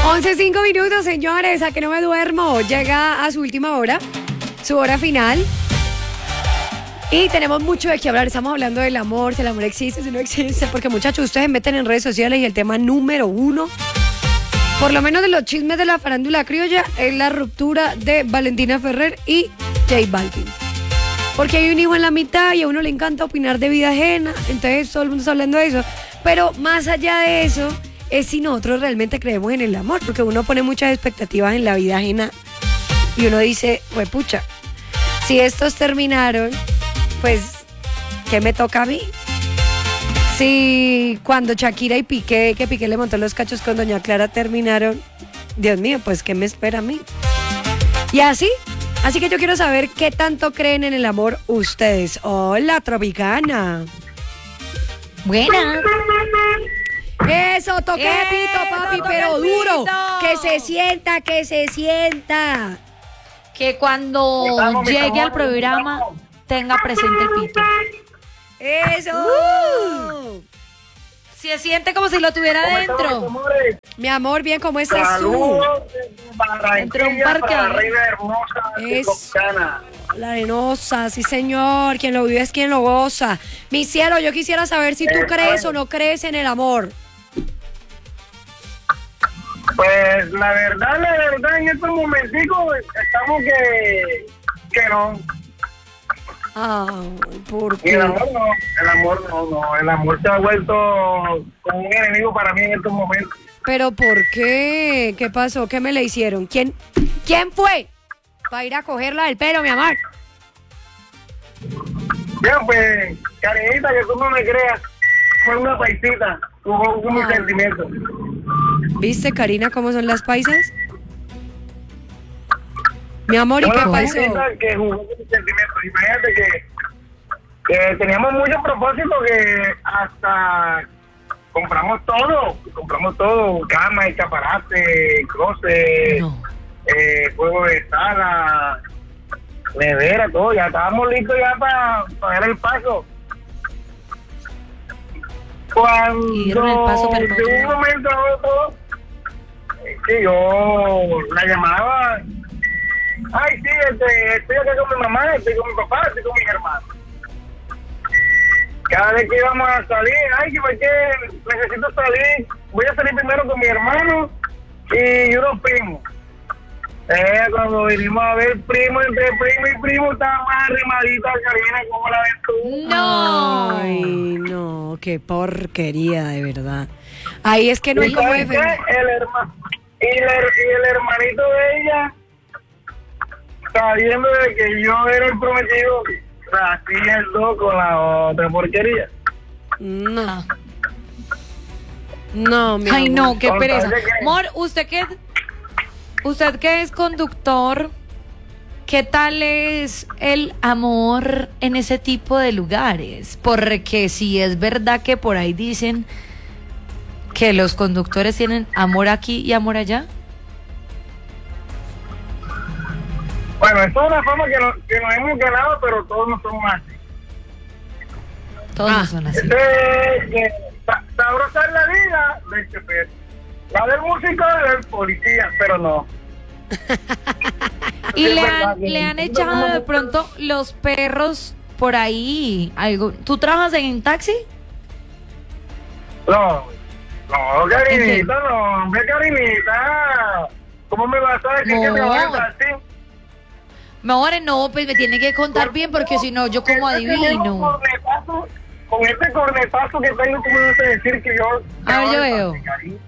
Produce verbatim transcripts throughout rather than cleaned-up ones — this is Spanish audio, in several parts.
once cinco minutos, señores, a que no me duermo. Llega a su última hora, su hora final. Y tenemos mucho de qué hablar. Estamos hablando del amor, si el amor existe, si no existe. Porque, muchachos, ustedes se meten en redes sociales y el tema número uno, por lo menos de los chismes de la farándula criolla, es la ruptura de Valentina Ferrer y J Balvin. Porque hay un hijo en la mitad y a uno le encanta opinar de vida ajena. Entonces todo el mundo está hablando de eso. Pero más allá de eso, es si nosotros realmente creemos en el amor. Porque uno pone muchas expectativas en la vida ajena y uno dice, pues pucha, si estos terminaron, pues, ¿qué me toca a mí? Si cuando Shakira y Piqué, que Piqué le montó los cachos con Doña Clara, terminaron, Dios mío, pues, ¿qué me espera a mí? Y así, así que yo quiero saber qué tanto creen en el amor ustedes. Hola, Tropicana. Buenas. Eso, toque Eh, pito, papi, toque pero el duro. pito. Que se sienta, que se sienta. Que cuando Estamos, llegue estamos, al programa estamos. tenga presente el pito. Eso. Uh. Se siente como si lo tuviera ¿Cómo estamos, dentro. amores? Mi amor, bien, ¿cómo estás tú? Saludos desde Barranquilla Dentro de un parque. para la reina hermosa de Eso. Tropicana. La arenosa, sí señor, quien lo vive es quien lo goza. Mi cielo, yo quisiera saber si tú Eh, crees bueno. o no crees en el amor. Pues la verdad, la verdad, en estos momenticos estamos que, que no. Ay, ¿por Y el qué? amor no, el amor no, no. El amor se ha vuelto como un enemigo para mí en estos momentos. ¿Pero por qué? ¿Qué pasó? ¿Qué me le hicieron? ¿Quién, quién fue? Para ir a cogerla del pelo, mi amor. Bien, pues, cariñita, que tú no me creas, fue una paisita, tuvo un Ay. sentimiento. ¿Viste, Karina, cómo son las paisas? Mi amor, ¿y Fue qué una pasó? paisita que jugó con mis sentimientos. Imagínate que, que teníamos muchos propósitos que hasta compramos todo, compramos todo, cama, escaparate, closet, No. eh, juego de sala, nevera, todo, ya estábamos listos ya para dar el paso. Cuando Y dieron el paso, pero no de un tuvieron. momento a otro, eh, que yo la llamaba, ay sí, este, estoy acá con mi mamá, estoy con mi papá, estoy con mis hermanos. Cada vez que íbamos a salir, ay, que porque necesito salir, voy a salir primero con mi hermano y unos primos. Eh, cuando vinimos a ver primo entre primo y primo, estaba más arrimadita, Karina, como la ves tú. No. Ay, no, qué porquería, de verdad. Ahí es que no hay ¿Y como sabes qué? defender. El hermano y, el her- y el hermanito de ella, sabiendo de que yo era el prometido, hacía el dos con la otra porquería. No. No, mi Ay, amor. no, qué Con pereza. tal de que- Amor, usted que usted que es conductor, ¿qué tal es el amor en ese tipo de lugares? Porque si es verdad que por ahí dicen que los conductores tienen amor aquí y amor allá. Bueno, eso es una forma que, no- que nos hemos ganado, pero todos no somos así. Todos Ah, no son así. Este, que sa- sabrosa es la vida del chofer, la del músico y del policía, pero no. Y Es le verdad han, que le han no- echado de pronto los perros por ahí algo. ¿Tú trabajas en taxi? No, no, Karinita, no, hombre, Karinita. ¿Cómo me vas a decir que No. trabajas así? Mejor no, pues me tiene que contar bien porque si no, yo como Este mismo adivino. cornetazo, con este cornetazo que tengo, ¿cómo me vas a decir que yo... A ver, yo trabajo veo. así, Karin?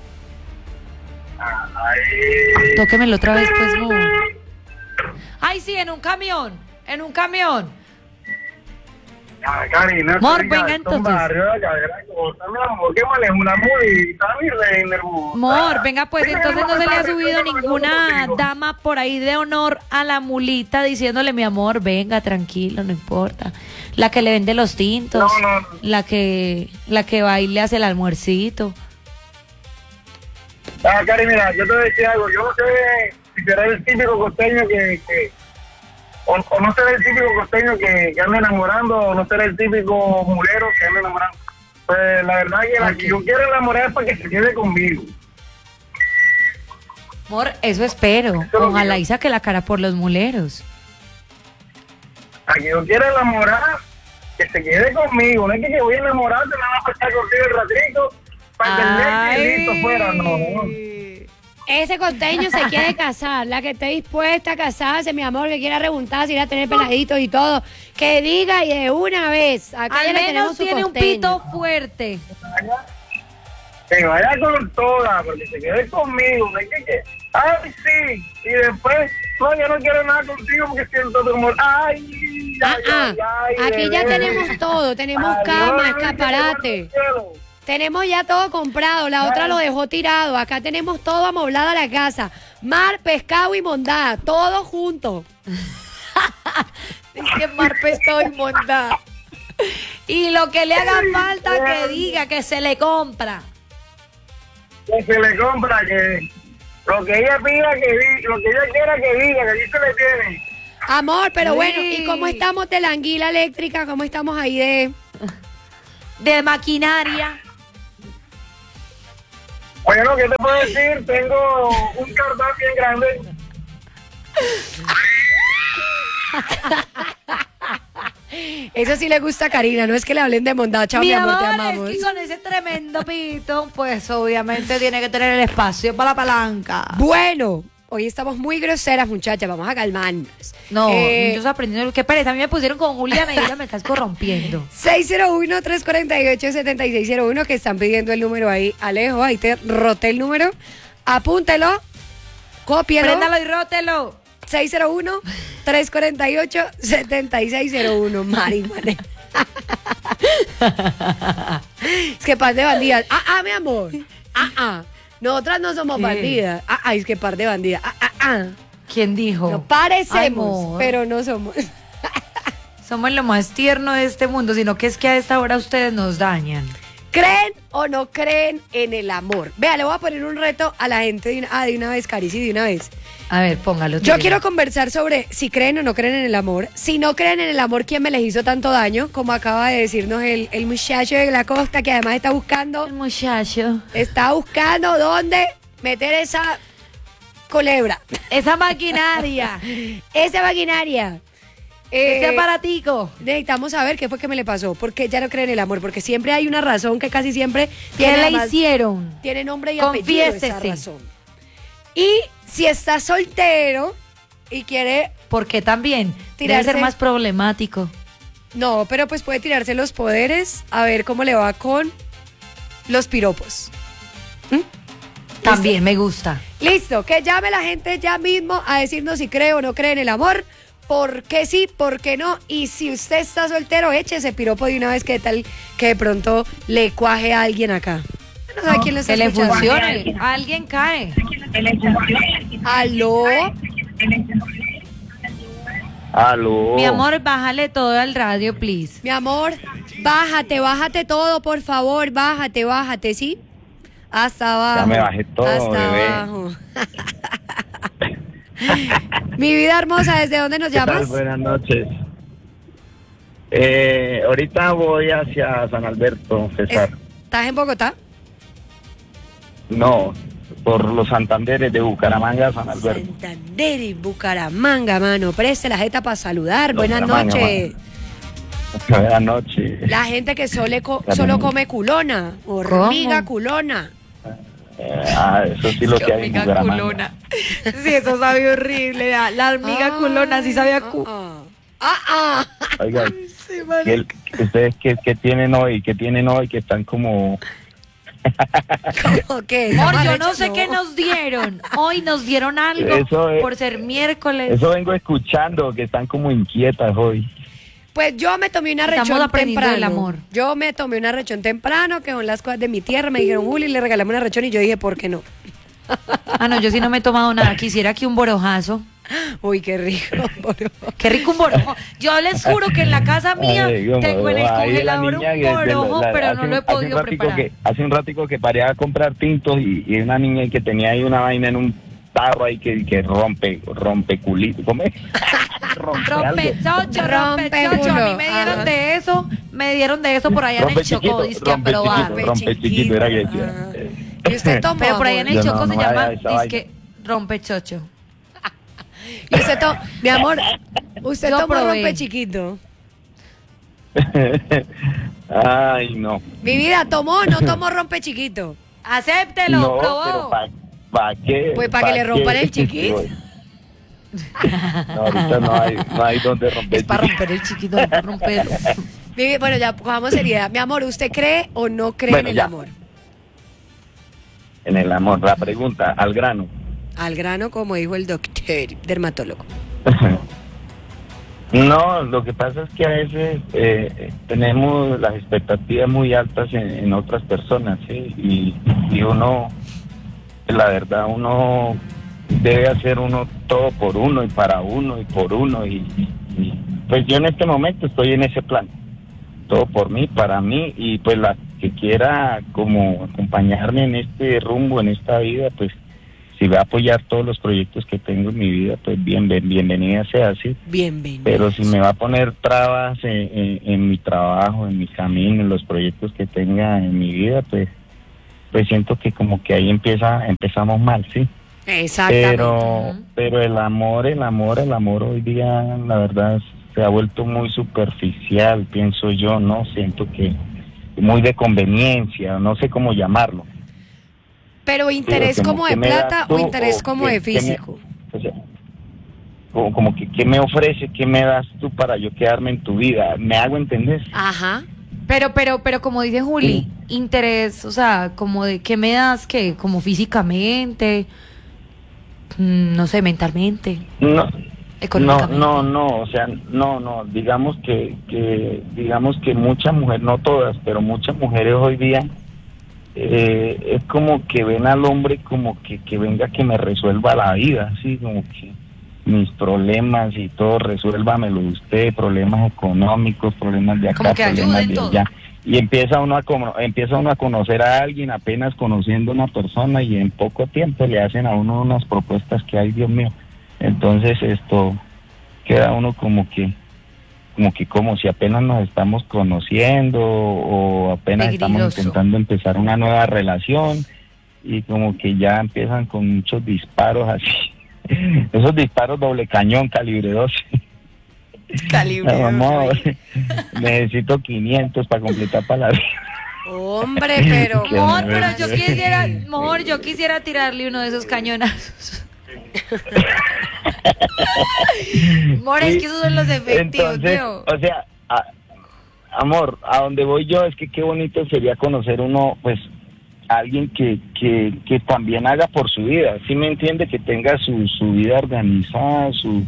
Ay. Tóquemelo otra vez, pues, no. Ay, sí, en un camión. En un camión. Ay, Karina, Amor, Karina, venga, esto es un entonces. barrio de acá, gran cosa, mi amor, que maneja una mulita, mi reina hermosa. Amor, venga, pues Venga, entonces no se le ha venga, subido venga, venga, ninguna contigo. dama por ahí de honor a la mulita diciéndole, mi amor, venga, tranquilo, no importa. La que le vende los tintos. No, no, no. La que, la que va y le hace el almuercito. Ah, Cari, mira, yo te decía algo, yo no sé si será el típico costeño que, que o, o no será el típico costeño que, que anda enamorando, o no será el típico mulero que anda enamorando. Pues la verdad que la Ok. que yo quiero enamorar es para que se quede conmigo. Amor, eso espero. Ojalá y saque la cara por los muleros. A que yo quiera enamorar, que se quede conmigo. No es que yo voy a enamorarte, nada más para estar contigo el ratito, para entender que listo fuera, no. Ese costeño se quiere casar, la que esté dispuesta a casarse, mi amor, que quiera reguntarse, ir a tener peladitos y todo, que diga y de una vez. Acá ya Al le tenemos menos su tiene un costeño. pito fuerte. Que vaya con toda, porque se quede conmigo. No es que, que, ay, sí, y después, no, yo no quiero nada contigo porque siento tu amor. Ay, Ah, ay, ah, ay, ay, aquí ya bebé. tenemos todo, tenemos Ay, cama, no, no, escaparate. que no, Tenemos ya todo comprado, la otra lo dejó tirado. Acá tenemos todo amoblada la casa. Mar, pescado y mondada, todo junto. Dice mar, pescado y mondá. Y lo que le haga falta que diga que se le compra. que se le compra, que lo que ella pida, que diga, lo que ella quiera que diga, que allí se le tiene. Amor, pero Sí. bueno, ¿y cómo estamos de la anguila eléctrica? ¿Cómo estamos ahí de...? De maquinaria. Bueno, ¿qué te puedo decir? Tengo un cartón bien grande. Eso sí le gusta a Karina, no es que le hablen de mondada. Chao, mi, amor, te amamos. es que con ese tremendo pito, pues obviamente tiene que tener el espacio para la palanca. Bueno, hoy estamos muy groseras, muchachas, vamos a calmarnos. No, Eh, yo estoy aprendiendo. Qué pereza, a mí me pusieron con Julia Medina, me estás corrompiendo. seis cero uno, tres cuatro ocho, siete seis cero uno, que están pidiendo el número ahí. Alejo, ahí te roté el número. Apúntelo, cópielo. Préndalo y rótelo. seis cero uno, tres cuatro ocho, siete seis cero uno. Marihuana. Es que par de bandidas. Ah, ah, mi amor. Ah, ah. Nosotras no somos ¿Qué? bandidas. Ah, ah, es que par de bandidas. Ah, ah, ah. ¿Quién dijo? No parecemos, Ay, amor. pero no somos. Somos lo más tierno de este mundo, sino que es que a esta hora ustedes nos dañan. ¿Creen o no creen en el amor? Vea, le voy a poner un reto a la gente de una, ah, de una vez, Carici, de una vez. A ver, póngalo. Yo tírelo. quiero conversar sobre si creen o no creen en el amor. Si no creen en el amor, ¿quién me les hizo tanto daño? Como acaba de decirnos el, el muchacho de la costa, que además está buscando, El muchacho. está buscando dónde meter esa culebra, Esa maquinaria. esa maquinaria. Eh, Ese aparatico. necesitamos saber qué fue que me le pasó, porque ya no creen en el amor, porque siempre hay una razón que casi siempre ¿Qué tiene, le además- hicieron? tiene nombre y apellido esa Confiésese. razón. Y si está soltero y quiere, Porque también Tirarse. debe ser más problemático. no, pero pues puede tirarse los poderes a ver cómo le va con los piropos. También me gusta. Listo, que llame la gente ya mismo a decirnos si cree o no cree en el amor, por qué sí, por qué no, y si usted está soltero, eche ese piropo de una vez, que tal que de pronto le cuaje a alguien acá. No sé a quién le está Que le escuchando. funcione. Alguien cae. ¿Aló? Aló. Mi amor, bájale todo al radio, please. Mi amor, bájate, bájate todo, por favor, bájate, bájate, ¿sí? Hasta abajo. Ya me bajé todo, Hasta bebé. abajo. Mi vida hermosa, ¿desde dónde nos ¿Qué tal? llamas? Buenas noches. Eh, ahorita voy hacia San Alberto, César. ¿Estás en Bogotá? No, por los Santanderes de Bucaramanga a San Alberto. Santander y Bucaramanga, mano. Preste la jeta para saludar. No, Buenas Bucaramanga, noches. Buenas noches. La gente que solo, co- Buenas solo noches. come culona, hormiga ¿Cómo? culona. Eh, ah, eso sí lo que hay en Bucaramanga. Sí, eso sabe horrible. La, la hormiga Ah, culona, sí sabía cu. Ah, ah. ah. Oiga, Sí, ¿qué el- ¿ustedes qué, qué tienen hoy? ¿Qué tienen hoy? Que están como... ¿Cómo que? Amor, yo Estamos no sé hechos, qué nos dieron. Hoy nos dieron algo Eso es- por ser miércoles. Eso vengo escuchando, que están como inquietas hoy. Pues yo me tomé una Estamos rechón aprendiendo temprano. del amor. Yo me tomé una rechón temprano, que son las cosas de mi tierra. Me dijeron, Juli, le regalamos una rechón, y yo dije, ¿por qué no? Ah, no, yo sí no me he tomado nada. Quisiera aquí un borojazo. Uy, qué rico. bro. Qué rico un borojo. Yo les juro que en la casa mía Ay, cómo, tengo en el ahí la congelador niña un que- borojo, la- la- pero hace no un- lo he hace un podido ratico preparar. que- hace un ratico que paré a comprar tintos y, y una niña que tenía ahí una vaina en un tarro ahí que, que rompe, rompe culito. ¿Cómo es? rompe algo. Rompe chocho, rompe Rompe chocho. A mí culo. me dieron Ajá. de eso, me dieron de eso por allá en Rompe el Chocó, chiquito, dizque a rompe probar. chiquito, rompe chiquito, era que decía. Ajá. ¿Y usted tomó? Pero por allá en el Yo no, Chocó no se me llama, haga esa dizque rompe chocho. Y usted to mi amor, usted Yo tomó probé. rompe chiquito. Ay, no. Mi vida, ¿tomó o no tomó rompe chiquito? Acéptelo, No, probó. pero ¿para pa qué? Pues para que le rompan el chiquito. No, ahorita no hay, no hay donde romper. Es para romper el chiquito, no para romperlo. Mi vida, bueno, ya cojamos seriedad. Mi amor, ¿usted cree o no cree Bueno, en el ya. amor? En el amor, la pregunta, al grano. Al grano, como dijo el doctor dermatólogo. No, lo que pasa es que a veces eh, tenemos las expectativas muy altas en, en otras personas, ¿sí? Y, y uno, la verdad, uno debe hacer uno todo por uno y para uno y por uno. Y, y- y, pues yo en este momento estoy en ese plan. Todo por mí, para mí, y pues la que quiera como acompañarme en este rumbo, en esta vida, pues si va a apoyar todos los proyectos que tengo en mi vida, pues bien, bien bienvenida sea así. Bienvenido. Pero si me va a poner trabas en, en- en mi trabajo, en mi camino, en los proyectos que tenga en mi vida, pues pues siento que como que ahí empieza empezamos mal, sí. Exactamente. Pero Ujú. pero el amor, el amor, el amor hoy día, la verdad, se ha vuelto muy superficial, pienso yo, ¿no? Siento que muy de conveniencia, no sé cómo llamarlo. Pero interés Pero como de ¿qué me das plata tú o interés o como qué- de qué me- físico. o sea, como, como que qué me ofrece, qué me das tú para yo quedarme en tu vida, ¿me hago entender? Ajá. Pero, pero, pero como dice Juli, interés, o sea, como de qué me das, que como físicamente, mm, no sé, mentalmente, No, no, económicamente. no, no, o sea, no, no, digamos que, que, digamos que muchas mujeres, no todas, pero muchas mujeres hoy día eh, es como que ven al hombre como que, que venga que me resuelva la vida, así como que mis problemas y todo, resuélvamelo usted, problemas económicos, problemas de acá, Como que problemas ayuden de todo. allá. Y empieza uno a cono- empieza uno a conocer a alguien apenas conociendo a una persona y en poco tiempo le hacen a uno unas propuestas que hay, Dios mío. Entonces esto queda uno como que como que como si apenas nos estamos conociendo o apenas estamos Peligroso. intentando empezar una nueva relación y como que ya empiezan con muchos disparos así. Esos disparos doble cañón, calibre doce. Calibre. No, amor, necesito quinientos para completar para la vida. Hombre, pero. Qué Amor, pero bueno. yo quisiera, mejor yo quisiera tirarle uno de esos cañonazos. Amor, es que esos son los efectivos, Entonces, Leo. o sea, a- amor, a donde voy yo es que qué bonito sería conocer uno, pues, a alguien que, que, que también haga por su vida, ¿sí me entiende? Que tenga su, su vida organizada, su,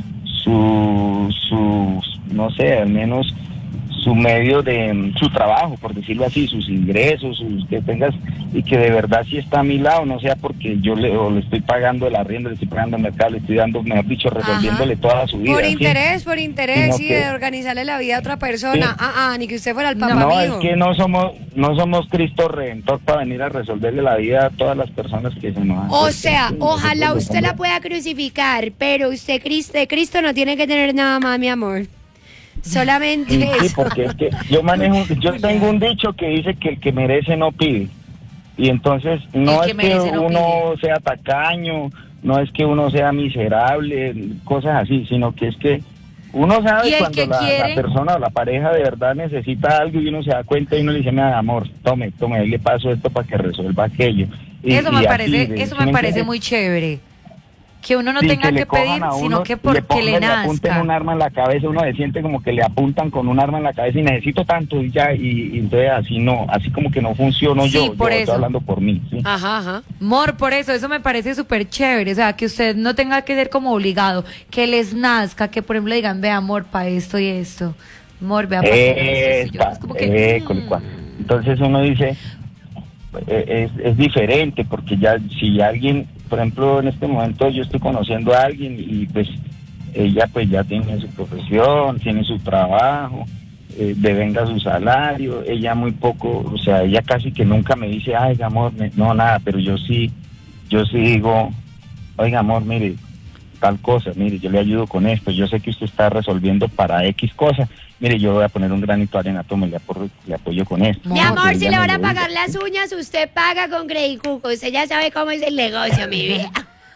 su, su, no sé, al menos su medio de su trabajo, por decirlo así, sus ingresos, sus que tengas, y que de verdad sí está a mi lado, no sea porque yo le, o le estoy pagando el arriendo, le estoy pagando el mercado, le estoy dando, mejor dicho, resolviéndole Ajá. toda su vida. Por ¿sí? interés, por interés, Sino sí, que- de organizarle la vida a otra persona. Sí. Ah, ah, ni que usted fuera el No, papá No, mío. es que no somos no somos Cristo Redentor para venir a resolverle la vida a todas las personas que se nos han O puesto. sea, Sí, ojalá nosotros usted la somos- pueda crucificar, pero usted Cristo, de Cristo no tiene que tener nada más, mi amor. Solamente Sí, sí, eso. porque es que yo manejo, yo tengo un dicho que dice que el que merece no pide. Y entonces no El que es que merece no uno sea tacaño, no es que uno sea miserable, cosas así, sino que es que uno Y sabe el cuando que la, quiere- la persona o la pareja de verdad necesita algo y uno se da cuenta y uno le dice, mira, amor, tome, tome, ahí le paso esto para que resuelva aquello. Y- Eso y me así, parece, de- eso ¿sí me parece entiendes? muy chévere. Que uno no Sí, tenga le que cojan pedir, a uno, sino que le porque pongan, le le apunten un nazca. arma en la cabeza, uno se siente como que le apuntan con un arma en la cabeza y necesito tanto y ya, y, y entonces así no, así como que no funciono Sí, yo, por yo eso. estoy hablando por mí, ¿sí? Ajá, ajá. Amor, por eso, eso me parece súper chévere. O sea, que usted no tenga que ser como obligado, que les nazca, que por ejemplo digan, ve amor, para esto y esto. Amor, vea para esto. y yo, Epa, es como que, eh, mm. con- entonces uno dice, eh, es, es diferente porque ya si alguien, por ejemplo, en este momento yo estoy conociendo a alguien y pues ella pues ya tiene su profesión, tiene su trabajo, eh, devenga su salario, ella muy poco, o sea, ella casi que nunca me dice, ay, amor, me- no, nada, pero yo sí, yo sí digo, oiga, amor, mire, tal cosa, mire, yo le ayudo con esto, yo sé que usted está resolviendo para X cosa, mire, yo voy a poner un granito de arena, tome, le, aporro- le apoyo con esto. Mi Amor, amor, Que si ella le me van a lo diga. pagar las uñas, usted paga con Credit Cuco. Usted ya sabe cómo es el negocio, mi vida.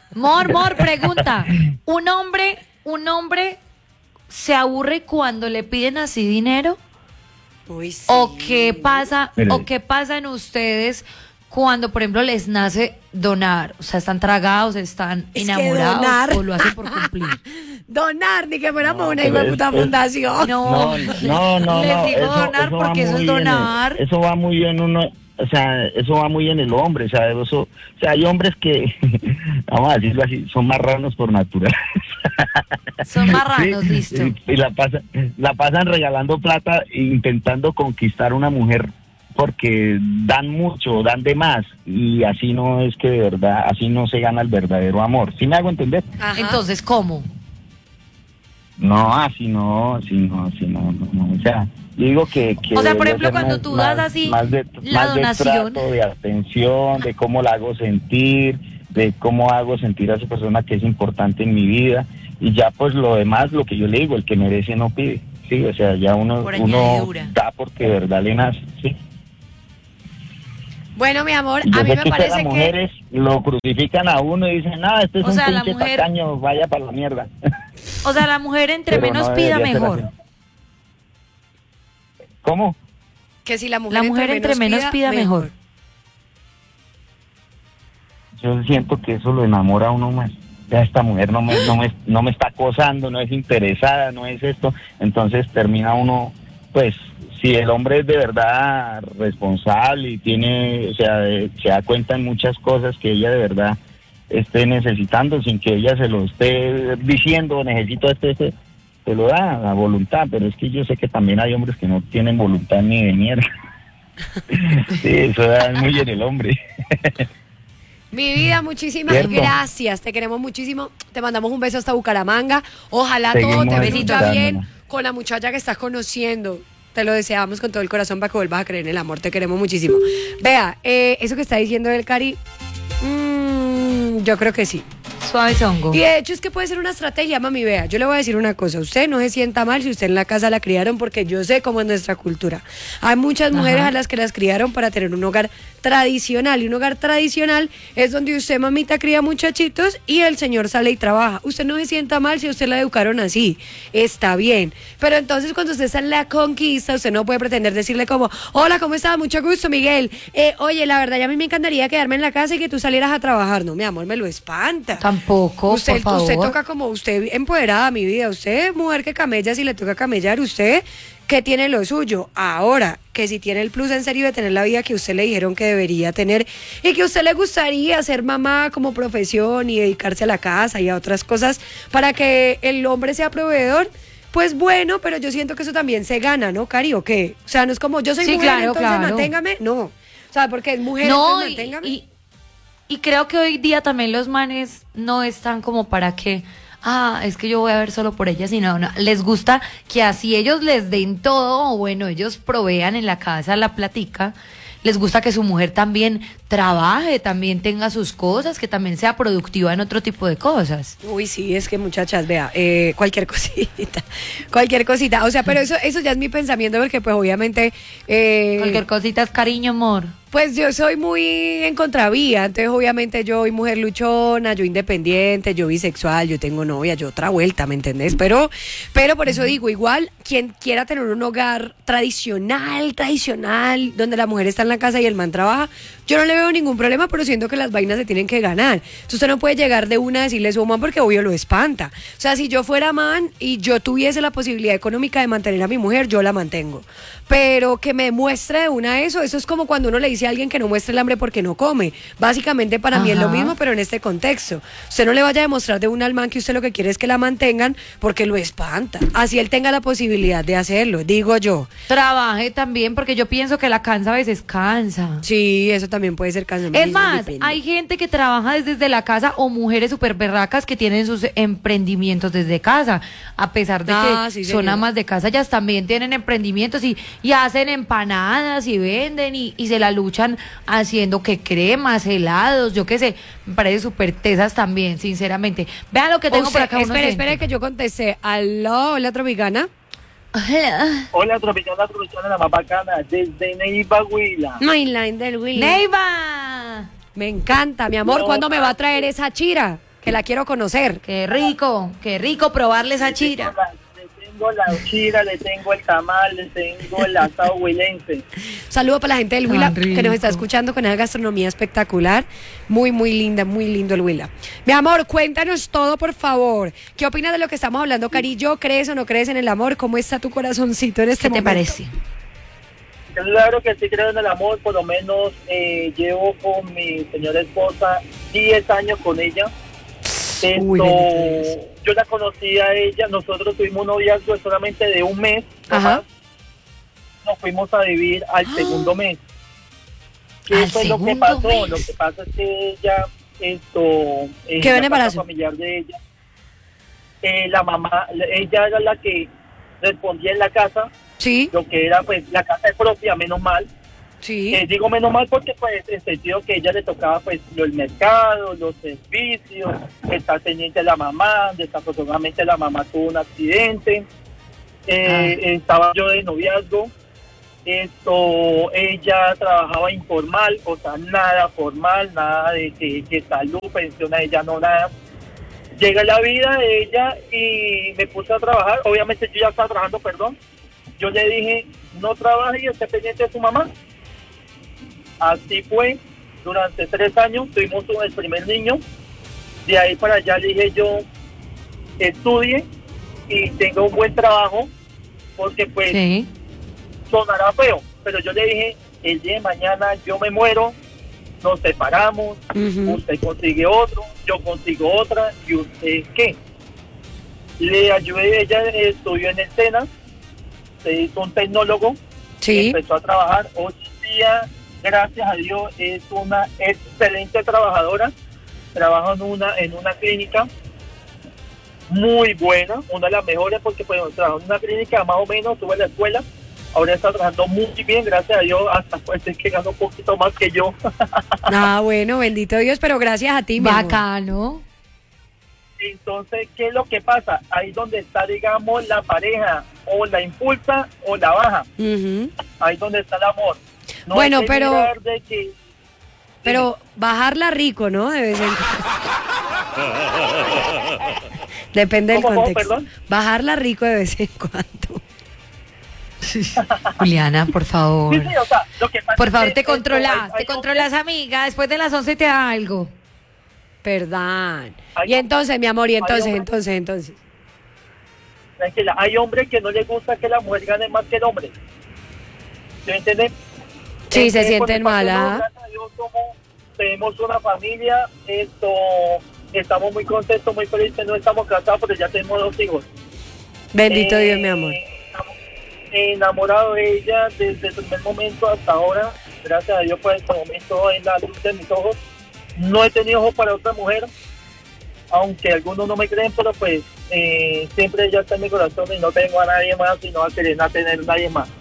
Mor, Mor, pregunta. ¿Un hombre, un hombre se aburre cuando le piden así dinero? Uy, sí. ¿O qué pasa, Mire. o qué pasa en ustedes cuando, por ejemplo, les nace donar? O sea, están tragados, están Es que enamorados donar. o lo hacen por cumplir. Donar, ni que fuéramos No, una pero hijo de es- puta es- fundación. No, No, no, no, les no, digo eso- donar eso va porque eso muy es en el- donar. eso va muy bien uno, o sea, eso va muy en el hombre, o sea, eso, o sea, hay hombres que, vamos a decirlo así, son marranos por naturaleza. Son marranos, Sí, listo. Y, y la pasan, la pasan regalando plata e intentando conquistar una mujer porque dan mucho, dan de más, y así no es que de verdad, así no se gana el verdadero amor. ¿Sí me hago entender? Ajá. Entonces, ¿cómo? No, así no, así no, así no, no, no. O sea, yo digo que, que O sea, por debería ejemplo, ser cuando más- tú das más- así más de, la más de donación. trato, de atención, de cómo la hago sentir, de cómo hago sentir a esa persona que es importante en mi vida, y ya pues lo demás, lo que yo le digo, el que merece no pide, sí, o sea, ya uno, Por uno añadidura. da porque de verdad le nace, sí. Bueno, mi amor, Yo a mí sé me que ustedes parece las que... mujeres lo crucifican a uno y dicen, no, este es O un sea, la pinche mujer- tacaño, vaya para la mierda. O sea, la mujer entre Pero menos no pida debería ser mejor. así. ¿Cómo? Que si la mujer, La mujer entre menos pida mejor. Yo siento que eso lo enamora a uno más. Ya esta mujer no me, no me, no me está acosando, no es interesada, no es esto. Entonces termina uno, pues, si el hombre es de verdad responsable y tiene, o sea, eh, se da cuenta en muchas cosas que ella de verdad esté necesitando, sin que ella se lo esté diciendo, necesito este, este, se lo da la voluntad. Pero es que yo sé que también hay hombres que no tienen voluntad ni de mierda. Sí, eso da muy en el hombre. Mi vida, muchísimas Cierto. gracias. Te queremos muchísimo. Te mandamos un beso hasta Bucaramanga. Ojalá todo Seguimos te fluya disfrutándola. bien con la muchacha que estás conociendo. Te lo deseamos con todo el corazón para que vuelvas a creer en el amor. Te queremos muchísimo. Vea, eh, eso que está diciendo el Cari, mm, yo creo que sí. Suave zongo. Y de hecho es que puede ser una estrategia, mami, vea. Yo le voy a decir una cosa. Usted no se sienta mal si usted en la casa la criaron, porque yo sé cómo es nuestra cultura. Hay muchas mujeres Ajá. a las que las criaron para tener un hogar tradicional. Y un hogar tradicional es donde usted, mamita, cría muchachitos y el señor sale y trabaja. Usted no se sienta mal si a usted la educaron así. Está bien. Pero entonces cuando usted está en la conquista, usted no puede pretender decirle como, hola, ¿cómo estás? Mucho gusto, Miguel. Eh, oye, la verdad, ya a mí me encantaría quedarme en la casa y que tú salieras a trabajar. No, mi amor, me lo espanta. Tampoco, Usted, por favor. usted toca como usted empoderada, mi vida. Usted, mujer que camella, si le toca camellar, usted que tiene lo suyo. Ahora, que si tiene el plus en serio de tener la vida que usted le dijeron que debería tener y que a usted le gustaría ser mamá como profesión y dedicarse a la casa y a otras cosas para que el hombre sea proveedor. Pues bueno, pero yo siento que eso también se gana, ¿no, Cari? ¿O qué? O sea, no es como yo soy Sí, mujer, claro, entonces claro. manténgame. No. O sea, porque es mujer, No, entonces y, manténgame. y, y creo que hoy día también los manes no están como para que, ah, es que yo voy a ver solo por ellas, sino no, les gusta que así ellos les den todo, o bueno, ellos provean en la casa la platica. Les gusta que su mujer también trabaje, también tenga sus cosas, que también sea productiva en otro tipo de cosas. Uy, sí, es que muchachas, vea, eh, cualquier cosita, cualquier cosita, o sea, pero eso, eso ya es mi pensamiento, porque pues obviamente, eh, Cualquier cosita es cariño, amor. pues yo soy muy en contravía, entonces obviamente yo soy mujer luchona, yo independiente, yo bisexual, yo tengo novia, yo otra vuelta, ¿me entendés? Pero, pero por eso digo, igual, quien quiera tener un hogar tradicional, tradicional, donde la mujer está en la casa y el man trabaja, yo no le veo ningún problema, pero siento que las vainas se tienen que ganar. Entonces usted no puede llegar de una a decirle eso a un man porque obvio lo espanta. O sea, si yo fuera man y yo tuviese la posibilidad económica de mantener a mi mujer, yo la mantengo. Pero que me muestre de una eso, eso es como cuando uno le dice a alguien que no muestre el hambre porque no come. Básicamente para mí es lo Ajá. mismo, pero en este contexto. Usted no le vaya a demostrar de una al man que usted lo que quiere es que la mantengan porque lo espanta. Así él tenga la posibilidad de hacerlo, digo yo. Trabaje también, porque yo pienso que la cansa a veces cansa. Sí, eso también puede ser cansado. Es más, hay gente que trabaja desde la casa o mujeres súper berracas que tienen sus emprendimientos desde casa. A pesar de Ah, que sí, son señor. amas de casa, ellas también tienen emprendimientos y, y hacen empanadas y venden y, y se la luchan haciendo que cremas, helados, yo qué sé. Me parece súper tesas también, sinceramente. Vean lo que tengo por acá. un Espere, oyente. espere que yo contesté. Aló, hola tropicana. Hola. Hola, Tropicana, Tropicana, la más bacana, desde Neiva, Huila. Mainline del Willy. Neiva. Me encanta, mi amor. No, ¿Cuándo me va a papi. traer esa chira? que la quiero conocer. Qué rico, qué rico probarle esa chira. Le tengo la chira, le tengo el tamal, le tengo el asado huilense. Saludo para la gente del Tan Huila que nos rico. está escuchando con esa gastronomía espectacular. Muy, muy linda, muy lindo el Huila. Mi amor, cuéntanos todo, por favor. ¿Qué opinas de lo que estamos hablando, Carillo? ¿Crees o no crees en el amor? ¿Cómo está tu corazoncito en este ¿Qué te momento? parece? Claro que sí creo en el amor, por lo menos eh, llevo con mi señora esposa diez años con ella. Esto, Uy, bendito Dios. yo la conocí a ella, nosotros tuvimos un noviazgo solamente de un mes, Ajá. nomás. Nos fuimos a vivir al Ah. segundo mes. ¿Qué Al fue lo que segundo pasó? mes. Lo que pasa es que ella, esto, en Quedó en la embarazo. casa familiar de ella, eh, la mamá, ella era la que respondía en la casa, Sí, lo que era pues la casa es propia, menos mal. sí. Eh, digo menos mal porque pues en sentido que ella le tocaba pues lo- el mercado, los servicios, estar pendiente de la mamá, desafortunadamente la mamá tuvo un accidente, eh, estaba yo de noviazgo, esto, ella trabajaba informal, o sea, nada formal, nada de que, que salud, pensión a ella, no nada. Llega la vida de ella y me puse a trabajar, obviamente yo ya estaba trabajando, perdón, yo le dije, no trabaje y esté pendiente de su mamá. Así fue, durante tres años tuvimos un- el primer niño, de ahí para allá le dije yo, estudie y tenga un buen trabajo, porque pues Sí. sonará feo, pero yo le dije, el día de mañana yo me muero, nos separamos, Ujú. usted consigue otro, yo consigo otra, y usted qué. Le ayudé, ella estudió en el SENA, se hizo un tecnólogo, Sí. empezó a trabajar. Hoy día, gracias a Dios, es una excelente trabajadora. Trabaja en una en una clínica muy buena, una de las mejores, porque pues trabaja en una clínica más o menos, tuve la escuela. Ahora está trabajando muy bien, gracias a Dios, hasta pues es que gana un poquito más que yo. Ah, bueno, bendito Dios, pero gracias a ti, mi amor. Bacano. Entonces, ¿qué es lo que pasa? Ahí donde está, digamos, la pareja, o la impulsa o la baja. Ujú. Ahí donde está el amor. No Bueno, hay que pero- mirar de que- Pero bajarla rico, ¿no? De vez en Depende del ¿Cómo, cómo, contexto. perdón? Bajarla rico de vez en cuando. Juliana, por favor. Sí, sí, o sea, lo que pasa Por es favor, que te esto, controlas, hay- hay te controlas, amiga. Después de las once te da algo. Perdón. Hay Y entonces, mi amor, y entonces, hombres- entonces, entonces. Tranquila, hay hombres que no les gusta que la mujer gane más que el hombre. ¿Sí me entienden? Sí, Eh, se eh, sienten por mal, el parte ¿ah? de gracias a Dios, somos- tenemos una familia, esto, estamos muy contentos, muy felices, no estamos casados, pero ya tenemos dos hijos. Bendito Eh, Dios, mi amor. Enamorado de ella desde el primer momento hasta ahora, gracias a Dios por este momento en la luz de mis ojos. No he tenido ojos para otra mujer, aunque algunos no me creen, pero pues eh, siempre ella está en mi corazón y no tengo a nadie más y no va a querer a tener nadie más.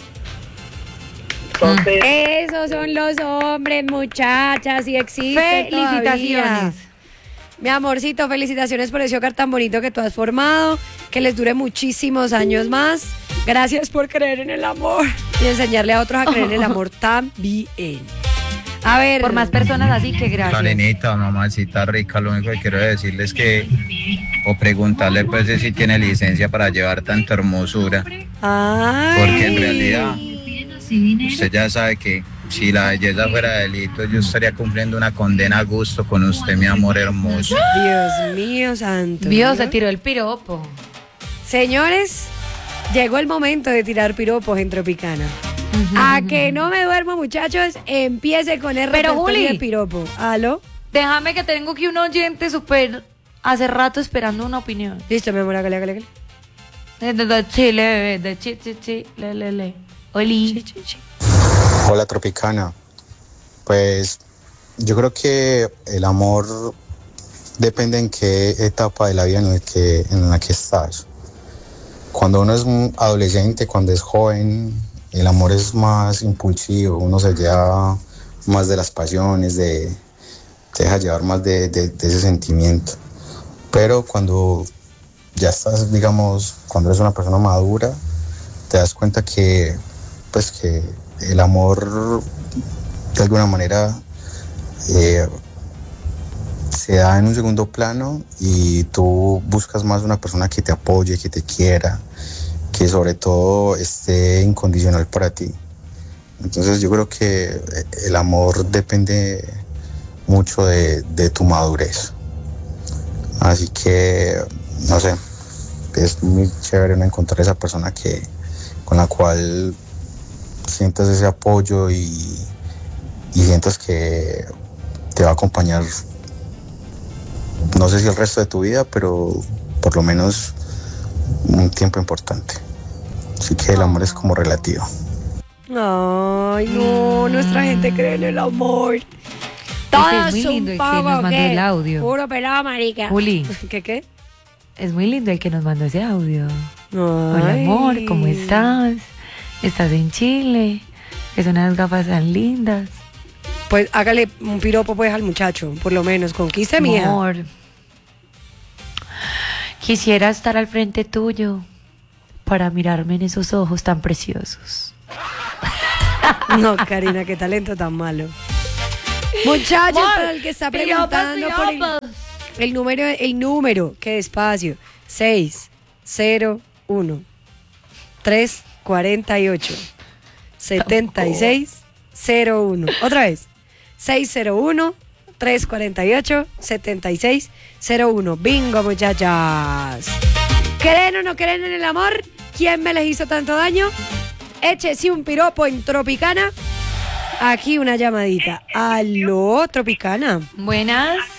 Entonces, Esos son los hombres, muchachas, y existen todavía. Felicitaciones. Mi amorcito, felicitaciones por ese hogar tan bonito que tú has formado, que les dure muchísimos años más. Gracias por creer en el amor y enseñarle a otros a creer en el amor también. A ver, Por más personas así que gracias. Karenita, mamacita rica, lo único que quiero decirles que, o preguntarle pues si tiene licencia para llevar tanta hermosura, Ay. porque en realidad usted ya sabe que si la belleza fuera delito, yo estaría cumpliendo una condena a gusto con usted, mi amor hermoso. Dios mío santo. Dios, ¿no? se tiró el piropo. Señores, llegó el momento de tirar piropos en Tropicana. A que no me duermo, muchachos, empiece con el Pero, repertorio Juli. de piropo. ¿Aló? Déjame que tengo aquí un oyente súper hace rato esperando una opinión. Listo, mi amor, hágale, hágale, hágale. De, de- de Chile, bebé, de chi, chi, chi, le, le, le. Oli. Chi, chi, chi. Hola Tropicana, pues yo creo que el amor depende en qué etapa de la vida en la que, en la que estás. Cuando uno es un adolescente, cuando es joven, el amor es más impulsivo, uno se lleva más de las pasiones, de, se deja llevar más de, de, de ese sentimiento. Pero cuando ya estás, digamos, cuando eres una persona madura, te das cuenta que, pues que el amor de alguna manera eh, se da en un segundo plano y tú buscas más una persona que te apoye, que te quiera, que sobre todo esté incondicional para ti. Entonces yo creo que el amor depende mucho de, de tu madurez. Así que, no sé, es muy chévere no encontrar esa persona que, con la cual sientas ese apoyo y, y sientas que te va a acompañar, no sé si el resto de tu vida, pero por lo menos un tiempo importante. Así que el amor es como relativo. Ay, no, nuestra gente cree en el amor. Todo es muy es lindo un el que pavo, nos mandó ¿qué? el audio. Puro pelado, marica. Juli, ¿Qué qué? es muy lindo el que nos mandó ese audio. Ay. Hola amor, ¿cómo estás? ¿Estás en Chile? Es unas gafas tan lindas. Pues hágale un piropo pues al muchacho, por lo menos, conquiste mi hija. Amor, quisiera estar al frente tuyo para mirarme en esos ojos tan preciosos. No, Karina, qué talento tan malo. Muchachos, Amor, para el que está piropos, preguntando por el, piropos. el número, el número, qué despacio, seis cero uno, tres cuatro ocho, siete seis cero uno. Otra vez, seis cero uno, tres cuatro ocho, siete seis cero uno. Bingo, muchachas. ¿Creen o no creen en el amor? ¿Quién me les hizo tanto daño? Échese un piropo en Tropicana. Aquí una llamadita. Aló, Tropicana. Buenas.